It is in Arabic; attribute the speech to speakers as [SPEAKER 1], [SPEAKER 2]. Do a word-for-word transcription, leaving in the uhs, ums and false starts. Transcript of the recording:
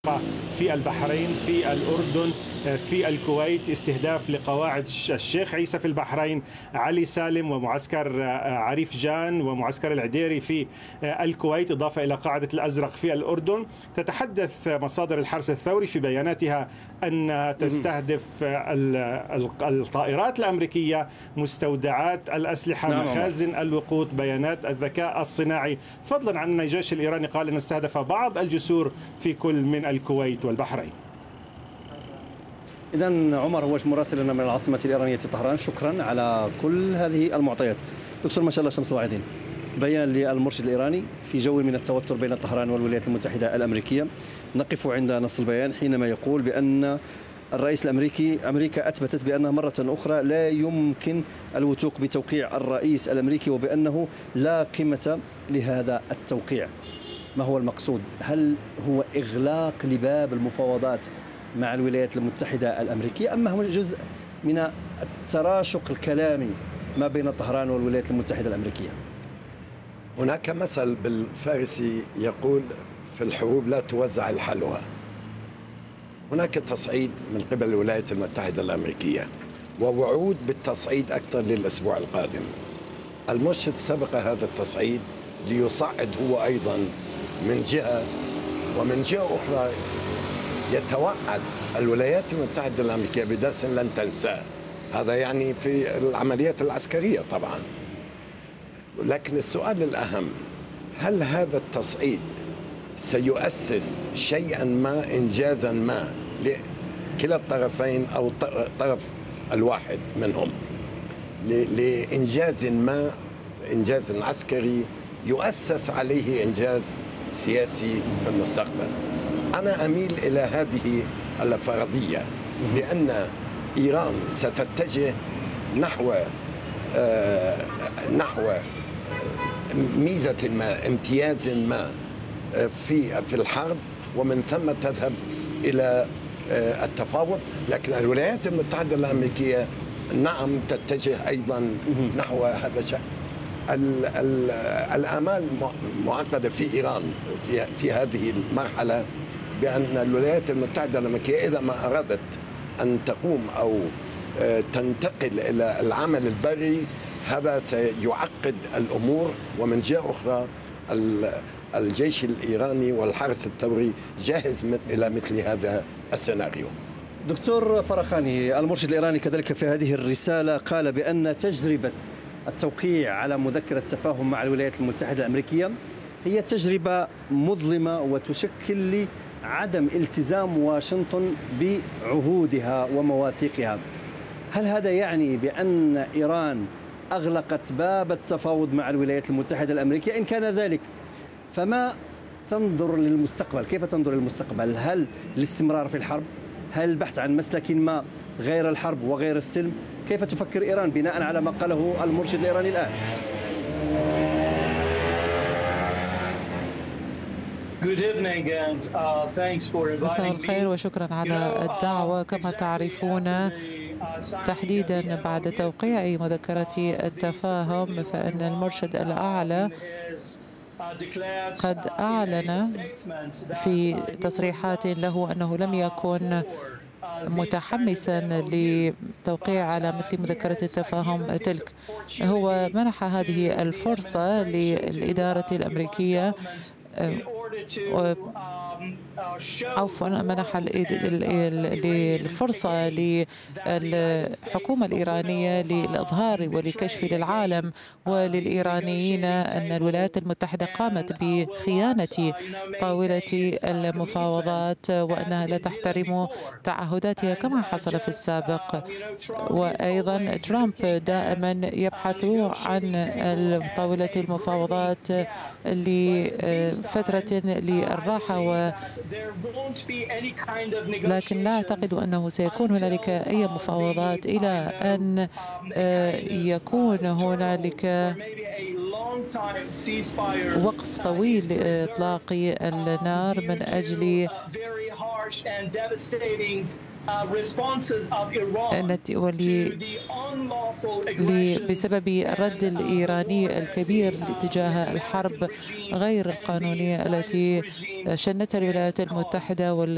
[SPEAKER 1] في البحرين، في الأردن، في الكويت، استهداف لقواعد الشيخ عيسى في البحرين، علي سالم ومعسكر عريف جان ومعسكر العديري في الكويت، إضافة إلى قاعدة الأزرق في الأردن. تتحدث مصادر الحرس الثوري في بياناتها أن تستهدف الطائرات الأمريكية مستودعات الأسلحة،
[SPEAKER 2] نعم
[SPEAKER 1] مخازن الوقود، بيانات الذكاء الصناعي، فضلا عن أن الجيش الإيراني قال أنه استهدف بعض الجسور في كل من الكويت والبحرين.
[SPEAKER 2] إذن عمر هو مراسلنا من العاصمة الإيرانية طهران، شكرا على كل هذه المعطيات. دكتور ما شاء الله شمس الواعدين، بيان للمرشد الإيراني في جو من التوتر بين طهران والولايات المتحدة الأمريكية. نقف عند نص البيان حينما يقول بأن الرئيس الأمريكي أمريكا أثبتت بأنها مرة أخرى لا يمكن الوثوق بتوقيع الرئيس الأمريكي، وبأنه لا قيمة لهذا التوقيع. ما هو المقصود؟ هل هو إغلاق لباب المفاوضات مع الولايات المتحدة الأمريكية، أم هو جزء من التراشق الكلامي ما بين طهران والولايات المتحدة الأمريكية؟
[SPEAKER 3] هناك مثل بالفارسي يقول: في الحروب لا توزع الحلوى. هناك تصعيد من قبل الولايات المتحدة الأمريكية ووعود بالتصعيد أكثر للأسبوع القادم. المرشد سبق هذا التصعيد ليصعد هو أيضا من جهة، ومن جهة أخرى يتوعد الولايات المتحدة الأمريكية بدرس لن تنساه. هذا يعني في العمليات العسكرية طبعا. لكن السؤال الأهم: هل هذا التصعيد سيؤسس شيئا ما، إنجازا ما لكلا الطرفين أو الطرف الواحد منهم، لإنجاز ما، إنجاز عسكري يؤسس عليه إنجاز سياسي في المستقبل؟ أنا أميل إلى هذه الفرضية، لأن إيران ستتجه نحو آه نحو ميزة ما، امتياز ما في في الحرب، ومن ثم تذهب إلى آه التفاوض. لكن الولايات المتحدة الأمريكية نعم تتجه أيضا نحو هذا الشيء. الآمال معقدة في إيران في في هذه المرحلة، بأن الولايات المتحدة الأمريكية إذا ما أرادت أن تقوم أو تنتقل إلى العمل البري، هذا سيعقد الأمور. ومن جهة أخرى الجيش الإيراني والحرس الثوري جاهز إلى مثل هذا السيناريو.
[SPEAKER 2] دكتور فرخاني، المرشد الإيراني كذلك في هذه الرسالة قال بأن تجربة التوقيع على مذكرة تفاهم مع الولايات المتحدة الأمريكية هي تجربة مظلمة وتشكل عدم التزام واشنطن بعهودها ومواثيقها. هل هذا يعني بأن إيران أغلقت باب التفاوض مع الولايات المتحدة الأمريكية؟ إن كان ذلك فما تنظر للمستقبل؟ كيف تنظر للمستقبل؟ هل الاستمرار في الحرب؟ هل البحث عن مسلك ما غير الحرب وغير السلم؟ كيف تفكر إيران بناء على ما قاله المرشد الإيراني الآن؟
[SPEAKER 4] مساء الخير وشكرا على الدعوة. كما تعرفون، تحديدا بعد توقيع مذكرة التفاهم، فإن المرشد الأعلى قد أعلن في تصريحات له أنه لم يكن متحمسا لتوقيع على مثل مذكرة التفاهم تلك. هو منح هذه الفرصة للإدارة الأمريكية، عفوا منح الفرصة للحكومة الإيرانية للإظهار ولكشف للعالم وللإيرانيين أن الولايات المتحدة قامت بخيانة طاولة المفاوضات، وأنها لا تحترم تعهداتها كما حصل في السابق. وأيضا ترامب دائما يبحث عن طاولة المفاوضات لفترة للراحة، و لكن لا أعتقد أنه سيكون هنالك أي مفاوضات إلى أن يكون هنالك وقف طويل لإطلاق النار من أجل بسبب الرد الإيراني الكبير تجاه الحرب غير القانونية التي شنتها الولايات المتحدة